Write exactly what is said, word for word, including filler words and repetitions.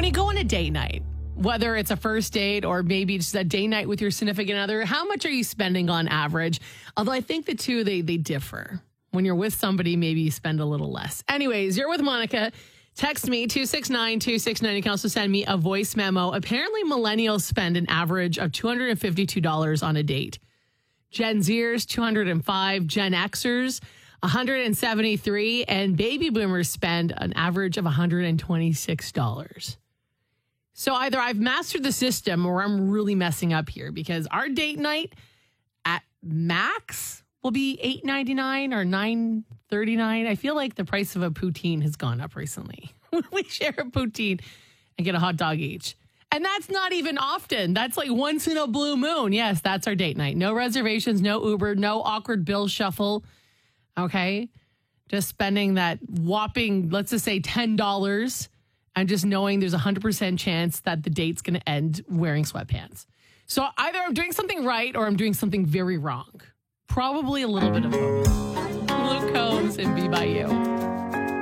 you go on a date night, whether it's a first date or maybe just a date night with your significant other, how much are you spending on average? Although I think the two, they they differ. When you're with somebody, maybe you spend a little less. Anyways, you're with Monica. Text me, two six nine, two six nine. You can also send me a voice memo. Apparently, millennials spend an average of two hundred fifty-two dollars on a date. Gen Zers, two hundred five. Gen Xers, one hundred seventy-three. And baby boomers spend an average of one hundred twenty-six dollars. So either I've mastered the system or I'm really messing up here, because our date night at max will be eight ninety-nine or nine thirty-nine. I feel like the price of a poutine has gone up recently. We share a poutine and get a hot dog each. And that's not even often. That's like once in a blue moon. Yes, that's our date night. No reservations, no Uber, no awkward bill shuffle. Okay? Just spending that whopping, let's just say ten dollars, and just knowing there's a one hundred percent chance that the date's going to end wearing sweatpants. So either I'm doing something right or I'm doing something very wrong. Probably a little bit of both. Luke Combs and Be By You.